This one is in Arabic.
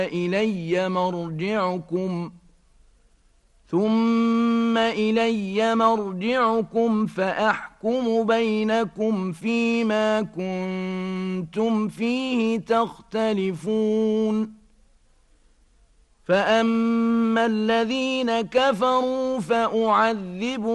ثم إلي مرجعكم فأحكم بينكم فيما كنتم فيه تختلفون فأما الذين كفروا فأعذبهم